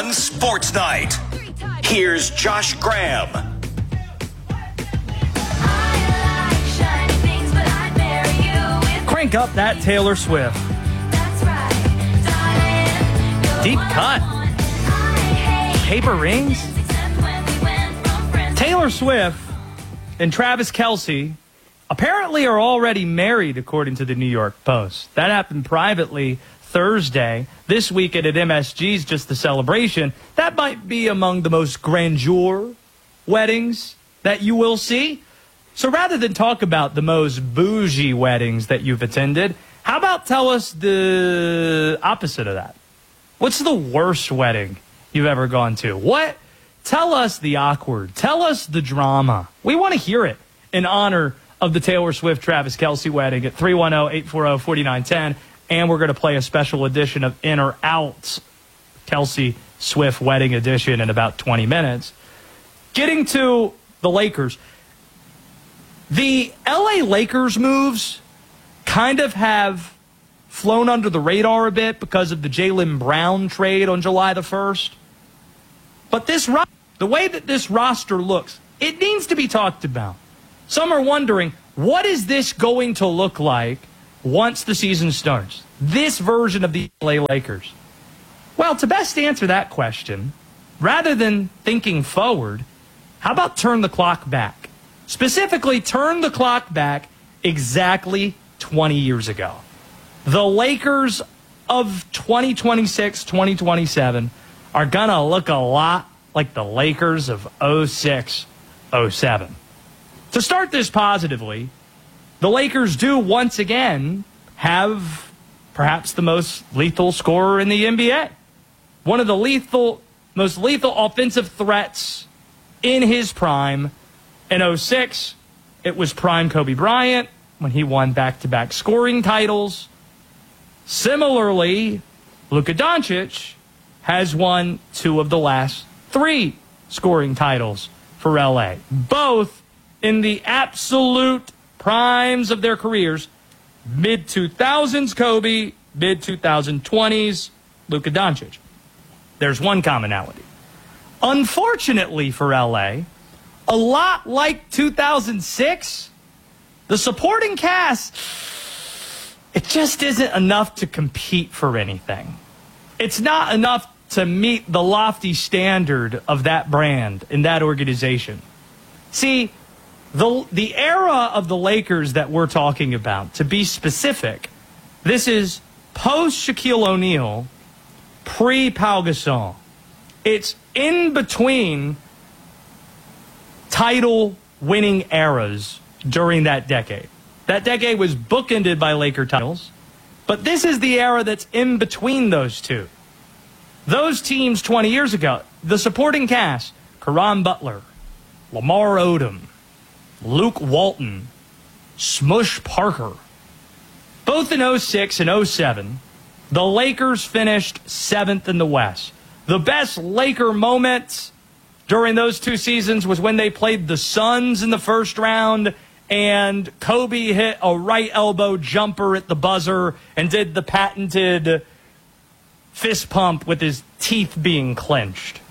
Sports Night. Here's Josh Graham. Crank up that Taylor Swift. Deep cut. Paper rings. Taylor Swift and Travis Kelce apparently are already married, according to the New York Post. That happened privately Thursday. This weekend at MSG's just the celebration. That might be among the most grandeur weddings that you will see. So rather than talk about the most bougie weddings that you've attended, how about tell us the opposite of that? What's the worst wedding you've ever gone to? Tell us the awkward. Tell us the drama. We want to hear it in honor of the Taylor Swift-Travis Kelce wedding at 310-840-4910. And we're going to play a special edition of In or Out, Kelce Swift wedding edition, in about 20 minutes. Getting to the Lakers. The LA Lakers moves kind of have flown under the radar a bit because of the Jaylen Brown trade on July the 1st. But the way that this roster looks, it needs to be talked about. Some are wondering, what is this going to look like once the season starts? This version of the LA Lakers. Well, to best answer that question, rather than thinking forward, how about turn the clock back? Specifically, turn the clock back exactly 20 years ago. The Lakers of 2026, 2027 are going to look a lot like the Lakers of 06, 07. To start this positively, the Lakers do once again have perhaps the most lethal scorer in the NBA. One of the most lethal offensive threats in his prime. In 06, it was prime Kobe Bryant when he won back-to-back scoring titles. Similarly, Luka Doncic has won 2 of the last 3 scoring titles for LA, both in the absolute primes of their careers. Mid-2000s Kobe, mid-2020s Luka Doncic. There's one commonality. Unfortunately for LA, a lot like 2006, the supporting cast, it just isn't enough to compete for anything. It's not enough to meet the lofty standard of that brand in that organization. See, the era of the Lakers that we're talking about, to be specific, this is post-Shaquille O'Neal, pre-Pau Gasol. It's in between title-winning eras during that decade. That decade was bookended by Laker titles, but this is the era that's in between those two. Those teams 20 years ago, the supporting cast, Caron Butler, Lamar Odom, Luke Walton, Smush Parker, both in 06 and 07, the Lakers finished 7th in the West. The best Laker moments during those 2 seasons was when they played the Suns in the first round and Kobe hit a right elbow jumper at the buzzer and did the patented fist pump with his teeth being clenched.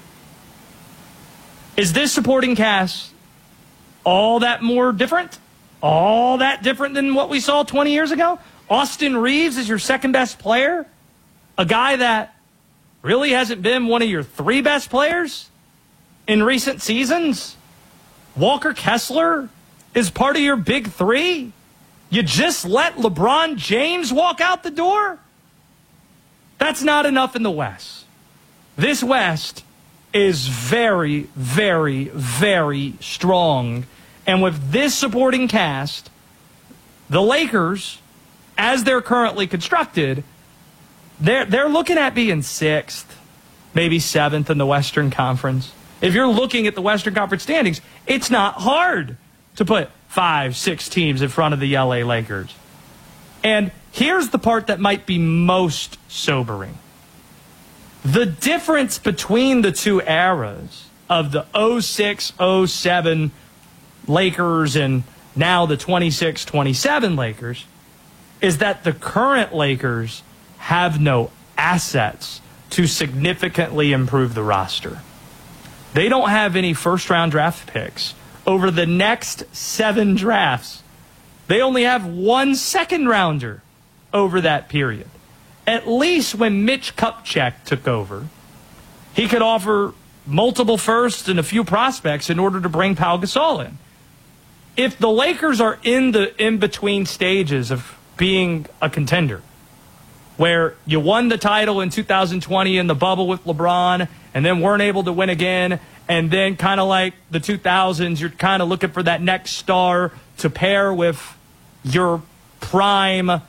Is this supporting cast all that more different? All that different than what we saw 20 years ago? Austin Reeves is your second best player? A guy that really hasn't been one of your 3 best players in recent seasons? Walker Kessler is part of your big 3? You just let LeBron James walk out the door? That's not enough in the West. This West is very, very, very strong. And with this supporting cast, the Lakers, as they're currently constructed, they're looking at being 6th, maybe 7th in the Western Conference. If you're looking at the Western Conference standings, it's not hard to put 5, 6 teams in front of the LA Lakers. And here's the part that might be most sobering. The difference between the 2 eras of the 06, 07 Lakers and now the 26, 27 Lakers is that the current Lakers have no assets to significantly improve the roster. They don't have any first-round draft picks over the next 7 drafts. They only have 1 second-rounder over that period. At least when Mitch Kupchak took over, he could offer multiple firsts and a few prospects in order to bring Pau Gasol in. If the Lakers are in the in-between stages of being a contender, where you won the title in 2020 in the bubble with LeBron and then weren't able to win again, and then kind of like the 2000s, you're kind of looking for that next star to pair with your prime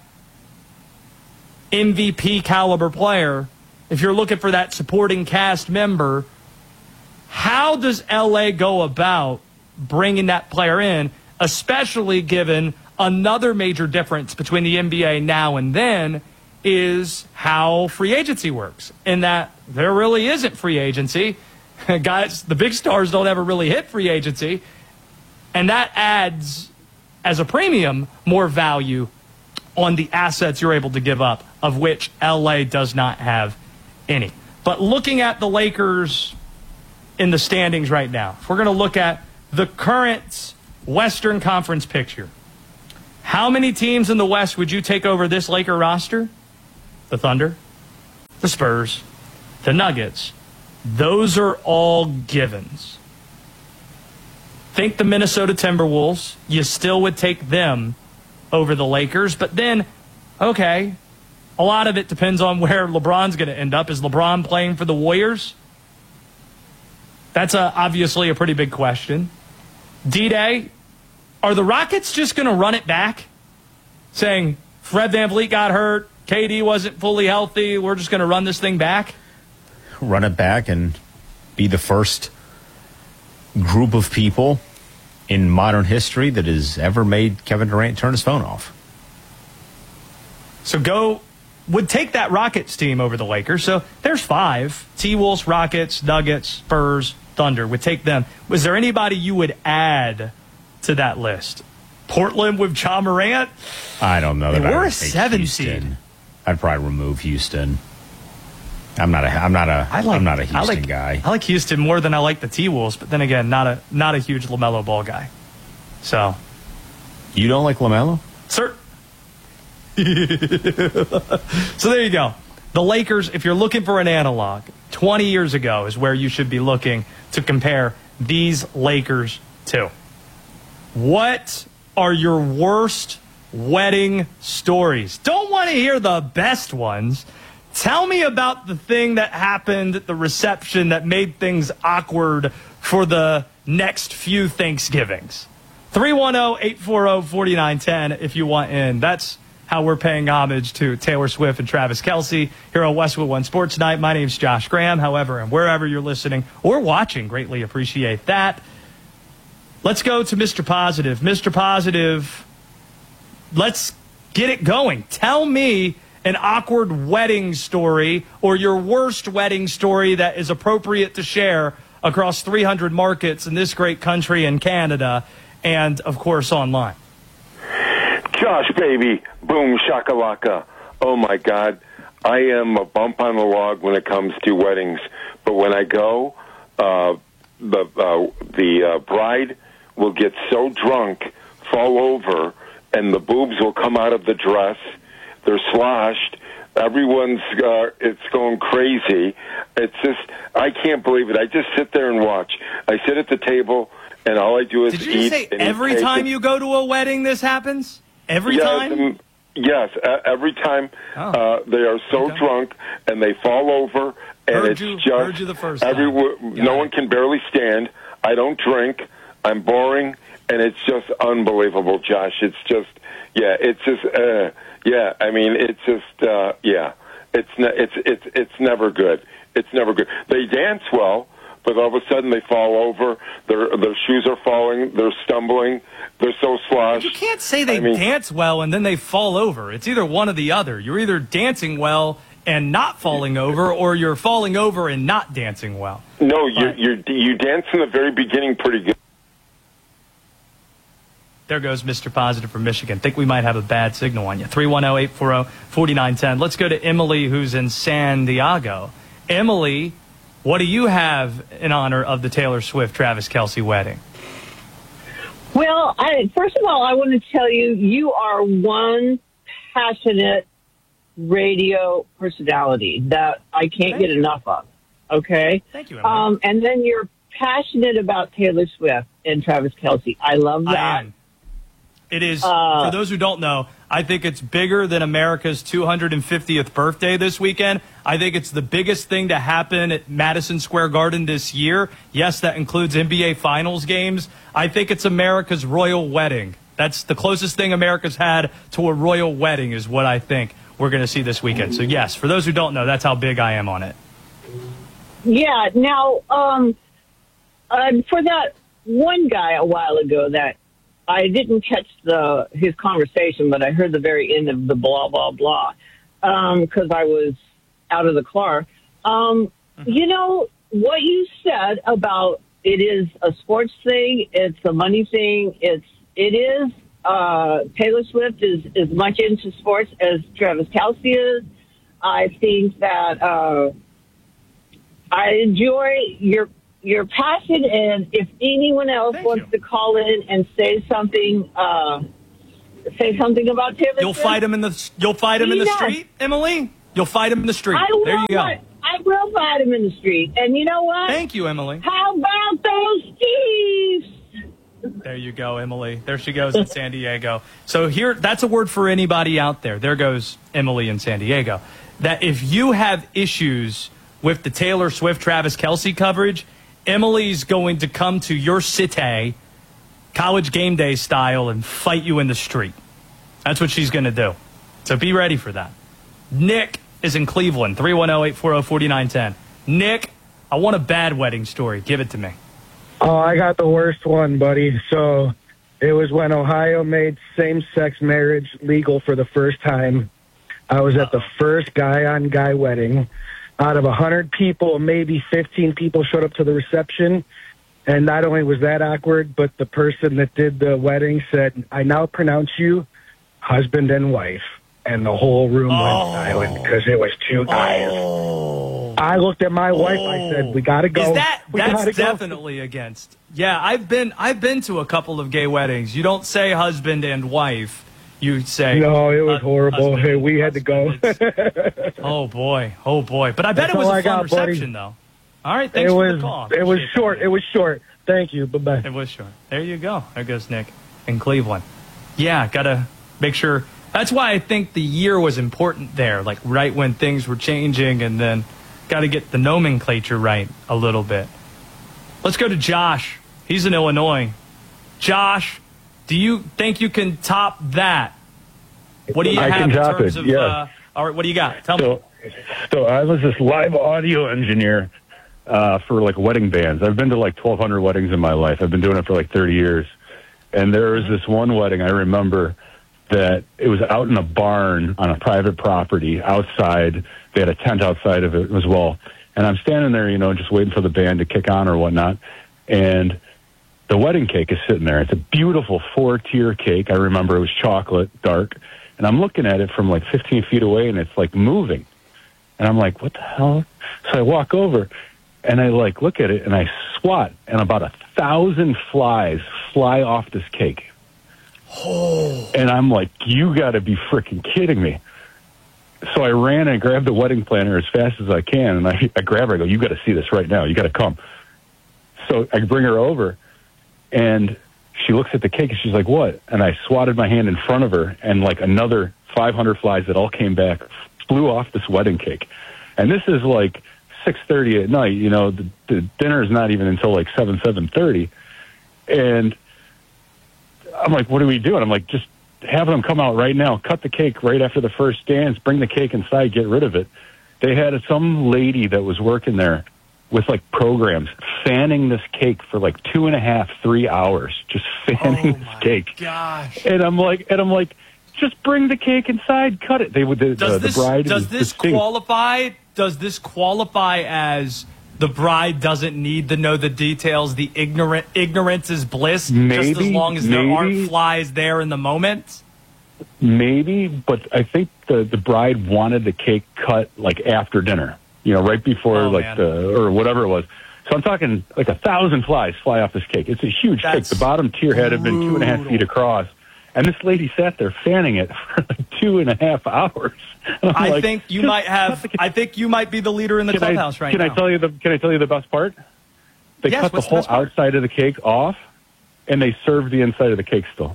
MVP caliber player. If you're looking for that supporting cast member, how does LA go about bringing that player in, especially given another major difference between the NBA now and then is how free agency works, in that there really isn't free agency. Guys, the big stars don't ever really hit free agency, and that adds, as a premium, more value on the assets you're able to give up, of which LA does not have any. But looking at the Lakers in the standings right now, if we're going to look at the current Western Conference picture, how many teams in the West would you take over this Laker roster? The Thunder, the Spurs, the Nuggets. Those are all givens. Think the Minnesota Timberwolves. You still would take them over the Lakers. But then, okay, a lot of it depends on where LeBron's going to end up. Is LeBron playing for the Warriors? That's obviously a pretty big question. D-Day, are the Rockets just going to run it back? Saying, Fred VanVleet got hurt, KD wasn't fully healthy, we're just going to run this thing back? Run it back and be the first group of people in modern history that has ever made Kevin Durant turn his phone off. So would take that Rockets team over the Lakers. So there's 5. T-Wolves, Rockets, Nuggets, Spurs, Thunder. Would take them. Was there anybody you would add to that list? Portland with Ja Morant? I don't know. We're a 7 seed. I'd probably remove Houston. I'm not a Houston guy. I like Houston more than I like the T-Wolves, but then again, not a huge LaMelo Ball guy. So you don't like LaMelo? Sir. So there you go. The Lakers, if you're looking for an analog, 20 years ago is where you should be looking to compare these Lakers to. What are your worst wedding stories? Don't want to hear the best ones. Tell me about the thing that happened at the reception that made things awkward for the next few Thanksgivings. 310-840-4910 if you want in. That's how we're paying homage to Taylor Swift and Travis Kelce here on Westwood One Sports Night. My name's Josh Graham. However, and wherever you're listening or watching, greatly appreciate that. Let's go to Mr. Positive. Mr. Positive, let's get it going. Tell me an awkward wedding story or your worst wedding story that is appropriate to share across 300 markets in this great country and Canada and, of course, online. Josh, baby, boom, shakalaka. Oh, my God. I am a bump on the log when it comes to weddings. But when I go, the bride will get so drunk, fall over, and the boobs will come out of the dress. They're sloshed. Everyone's, it's going crazy. It's just, I can't believe it. I just sit there and watch. I sit at the table, and all I do is eat. Did you say every time you go to a wedding this happens? Every time? Yes, every time. They are so drunk, and they fall over, and heard you the first time. No one can barely stand. I don't drink. I'm boring, and it's just unbelievable, Josh. It's just, yeah, it's just, yeah. I mean, it's just, yeah. It's never good. It's never good. They dance well, but all of a sudden they fall over. Their shoes are falling. They're stumbling. They're so sloshed. You can't say they dance well and then they fall over. It's either one or the other. You're either dancing well and not falling over, or you're falling over and not dancing well. No, you dance in the very beginning pretty good. There goes Mr. Positive from Michigan. Think we might have a bad signal on you. 310-840-4910. Let's go to Emily, who's in San Diego. Emily, what do you have in honor of the Taylor Swift Travis Kelce wedding? Well, first of all, I want to tell you, you are one passionate radio personality that I can't get enough of. Okay? Thank you, Emily. And then you're passionate about Taylor Swift and Travis Kelce. I love that. I am. It is, for those who don't know, I think it's bigger than America's 250th birthday this weekend. I think it's the biggest thing to happen at Madison Square Garden this year. Yes, that includes NBA Finals games. I think it's America's royal wedding. That's the closest thing America's had to a royal wedding is what I think we're going to see this weekend. So, yes, for those who don't know, that's how big I am on it. Yeah. Now, for that one guy a while ago that I didn't catch his conversation, but I heard the very end of the blah, blah, blah, because I was out of the car. You know, what you said about it is a sports thing, it's a money thing, it is, Taylor Swift is as much into sports as Travis Kelce is. I think that I enjoy your passion, and if anyone else wants to call in and say something about Taylor You'll Swift, fight him in the street, Emily? You'll fight him in the street. There you go. I will fight him in the street. And you know what? Thank you, Emily. How about those Chiefs? There you go, Emily. There she goes in San Diego. So that's a word for anybody out there. There goes Emily in San Diego. That if you have issues with the Taylor Swift, Travis Kelce coverage, Emily's going to come to your city, College Game Day style, and fight you in the street. That's what she's going to do. So be ready for that. Nick is in Cleveland, 310-840-4910. Nick, I want a bad wedding story. Give it to me. Oh, I got the worst one, buddy. So it was when Ohio made same-sex marriage legal for the first time. I was at the first guy-on-guy wedding. Out of 100 people, maybe 15 people showed up to the reception. And not only was that awkward, but the person that did the wedding said, "I now pronounce you husband and wife." And the whole room went silent because it was two guys. I looked at my wife. I said, "We got to go." That's definitely against. Yeah, I've been to a couple of gay weddings. You don't say husband and wife. You say no. It was horrible. Hey, we had to go. Oh boy. But I bet it was a fun reception, though. All right, thanks for the call. It was short. It was short. Thank you. Bye bye. It was short. There you go. There goes Nick in Cleveland. Yeah, gotta make sure. That's why I think the year was important there, like right when things were changing, and then got to get the nomenclature right a little bit. Let's go to Josh. He's in Illinois. Josh, do you think you can top that? What do you have in terms of? Yeah. All right, what do you got? Tell me. So I was this live audio engineer for like wedding bands. I've been to like 1,200 weddings in my life. I've been doing it for like 30 years. And there was this one wedding I remember that it was out in a barn on a private property outside. They had a tent outside of it as well. And I'm standing there, just waiting for the band to kick on or whatnot. And the wedding cake is sitting there. It's a beautiful 4-tier cake. I remember it was chocolate, dark. And I'm looking at it from like 15 feet away, and it's like moving. And I'm like, what the hell? So I walk over, and I like look at it, and I swat, and about 1,000 flies fly off this cake. Oh. And I'm like, you got to be freaking kidding me. So I ran and grabbed the wedding planner as fast as I can, and I grab her. I go, you got to see this right now. You got to come. So I bring her over, and she looks at the cake, and she's like, what? And I swatted my hand in front of her, and like another 500 flies that all came back flew off this wedding cake. And this is like 6:30 at night. The dinner is not even until like 7:30. And I'm like, what are we doing? I'm like, just have them come out right now, cut the cake right after the first dance, bring the cake inside, get rid of it. They had some lady that was working there with like programs fanning this cake for like 2.5, 3 hours, just fanning this cake. Gosh. And I'm like, just bring the cake inside, cut it. The bride. Does this qualify? Does this qualify as the bride doesn't need to know the details? The ignorance is bliss. Maybe, just as long as there aren't flies there in the moment. Maybe, but I think the bride wanted the cake cut like after dinner. right before man. or whatever it was. So I'm talking like 1,000 flies fly off this cake. It's a huge cake. The bottom tier head had been 2.5 feet across. And this lady sat there fanning it for like 2.5 hours. I think you might be the leader in the clubhouse right now. Can I tell you the best part? They cut the whole outside of the cake off, and they served the inside of the cake still.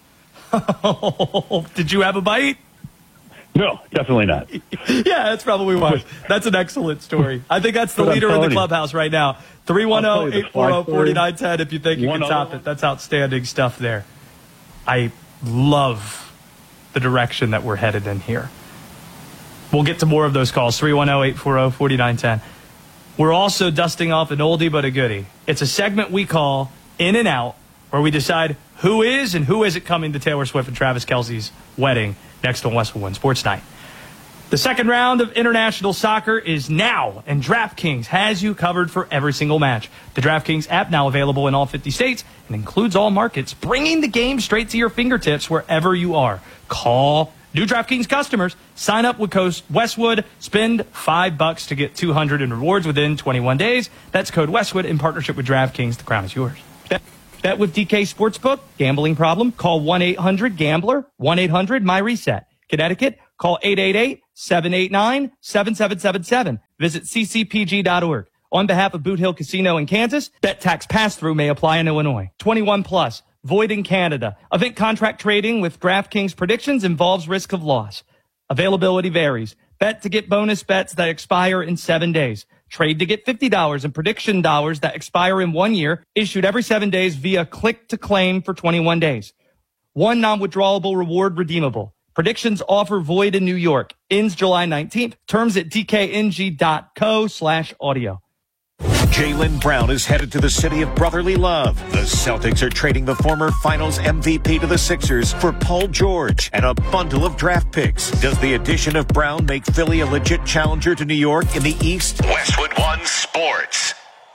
Did you have a bite? No, definitely not. Yeah, that's probably why. That's an excellent story. I think that's the leader in the clubhouse right now. 310-840-4910 if you think you can top it. That's outstanding stuff there. I love the direction that we're headed in here. We'll get to more of those calls, 310-840-4910. We're also dusting off an oldie but a goodie. It's a segment we call In and Out, where we decide who is and who isn't coming to Taylor Swift and Travis Kelce's wedding next on Westwood One Sports Night. The second round of international soccer is now, and DraftKings has you covered for every single match. The DraftKings app now available in all 50 states and includes all markets, bringing the game straight to your fingertips wherever you are. Call new DraftKings customers. Sign up with code Westwood. Spend $5 to get $200 in rewards within 21 days. That's code Westwood in partnership with DraftKings. The crown is yours. Bet with DK Sportsbook. Gambling problem? Call 1-800-GAMBLER. 1-800-MyReset. Connecticut? Call 888-789-7777. Visit ccpg.org. On behalf of Boot Hill Casino in Kansas, bet tax pass-through may apply in Illinois. 21 plus. Void in Canada. Event contract trading with DraftKings predictions involves risk of loss. Availability varies. Bet to get bonus bets that expire in 7 days. Trade to get $50 in prediction dollars that expire in 1 year. Issued every 7 days via click to claim for 21 days. One non-withdrawable reward redeemable. Predictions offer void in New York. Ends July 19th. Terms at dkng.co/audio. Jaylen Brown is headed to the city of brotherly love. The Celtics are trading the former finals MVP to the Sixers for Paul George and a bundle of draft picks. Does the addition of Brown make Philly a legit challenger to New York in the East? Westwood One Sports.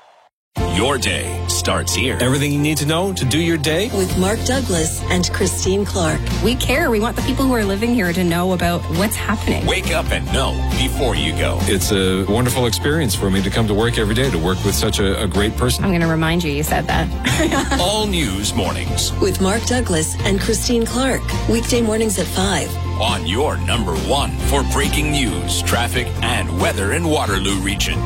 Your day starts here. Everything you need to know to do your day with Mark Douglas and Christine Clark. We care. We want the people who are living here to know about what's happening. Wake up and know before you go. It's a wonderful experience for me to come to work every day, to work with such a great person. I'm going to remind you said that. All News Mornings with Mark Douglas and Christine Clark. Weekday mornings at 5. On your number one for breaking news, traffic, and weather in Waterloo region.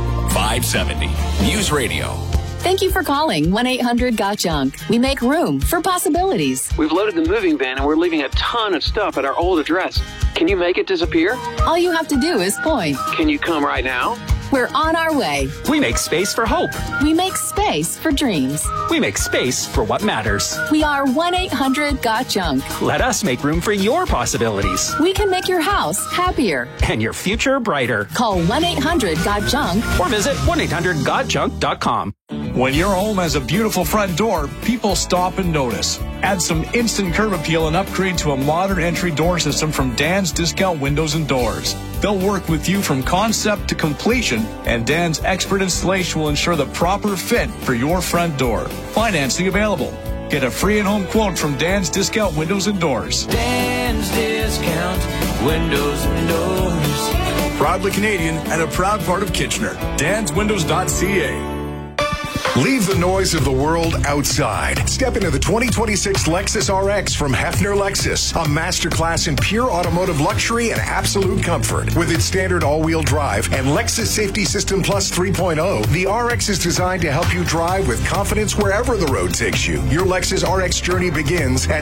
570 News Radio. Thank you for calling 1-800-GOT-JUNK. We make room for possibilities. We've loaded the moving van and we're leaving a ton of stuff at our old address. Can you make it disappear? All you have to do is point. Can you come right now? We're on our way. We make space for hope. We make space for dreams. We make space for what matters. We are 1-800-GOT-JUNK. Let us make room for your possibilities. We can make your house happier. And your future brighter. Call 1-800-GOT-JUNK. Or visit 1-800-GOT-JUNK.com. When your home has a beautiful front door, people stop and notice. Add some instant curb appeal and upgrade to a modern entry door system from Dan's Discount Windows and Doors. They'll work with you from concept to completion, and Dan's expert installation will ensure the proper fit for your front door. Financing available. Get a free at-home quote from Dan's Discount Windows and Doors. Dan's Discount Windows and Doors. Proudly Canadian and a proud part of Kitchener. DansWindows.ca. Leave the noise of the world outside. Step into the 2026 Lexus RX from Hefner Lexus, a masterclass in pure automotive luxury and absolute comfort. With its standard all-wheel drive and Lexus Safety System Plus 3.0, the RX is designed to help you drive with confidence wherever the road takes you. Your Lexus RX journey begins at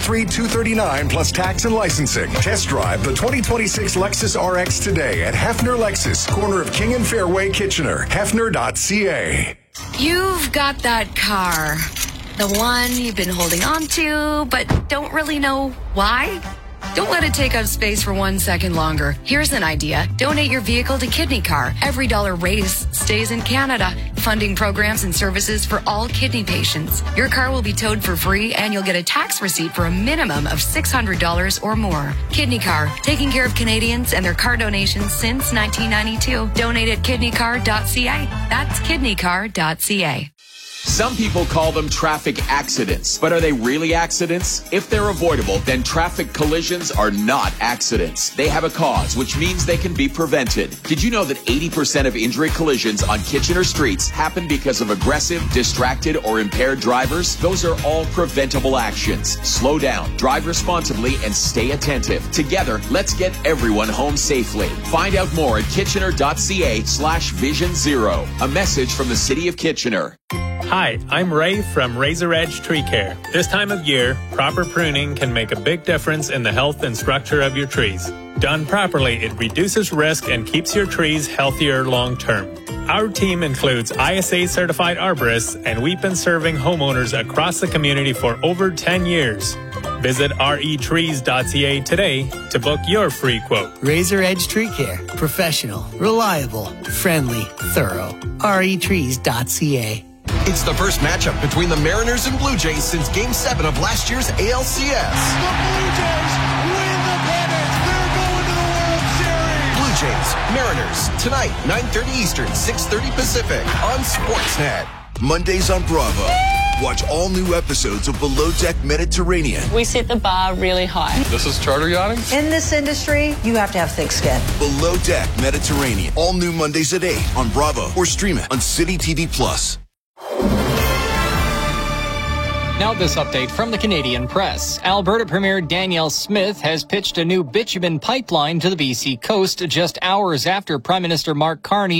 $63,239 plus tax and licensing. Test drive the 2026 Lexus RX today at Hefner Lexus, corner of King and Fairway, Kitchener. Hefner.ca. You've got that car. The one you've been holding on to, but don't really know why? Don't let it take up space for 1 second longer. Here's an idea. Donate your vehicle to Kidney Car. Every dollar raised stays in Canada, funding programs and services for all kidney patients. Your car will be towed for free, and you'll get a tax receipt for a minimum of $600 or more. Kidney Car, taking care of Canadians and their car donations since 1992. Donate at kidneycar.ca. That's kidneycar.ca. Some people call them traffic accidents, but are they really accidents? If they're avoidable, then traffic collisions are not accidents. They have a cause, which means they can be prevented. Did you know that 80% of injury collisions on Kitchener streets happen because of aggressive, distracted, or impaired drivers? Those are all preventable actions. Slow down, drive responsibly, and stay attentive. Together, let's get everyone home safely. Find out more at kitchener.ca/Vision Zero. A message from the City of Kitchener. Hi, I'm Ray from Razor Edge Tree Care. This time of year, proper pruning can make a big difference in the health and structure of your trees. Done properly, it reduces risk and keeps your trees healthier long term. Our team includes ISA certified arborists, and we've been serving homeowners across the community for over 10 years. Visit retrees.ca today to book your free quote. Razor Edge Tree Care. Professional, reliable, friendly, thorough. retrees.ca. It's the first matchup between the Mariners and Blue Jays since Game 7 of last year's ALCS. The Blue Jays win the pennant. They're going to the World Series. Blue Jays, Mariners, tonight, 9:30 Eastern, 6:30 Pacific on Sportsnet. Mondays on Bravo. Watch all new episodes of Below Deck Mediterranean. We set the bar really high. This is charter yachting? In this industry, you have to have thick skin. Below Deck Mediterranean. All new Mondays at 8 on Bravo or stream it on City TV Plus. Now this update from the Canadian Press. Alberta Premier Danielle Smith has pitched a new bitumen pipeline to the BC coast just hours after Prime Minister Mark Carney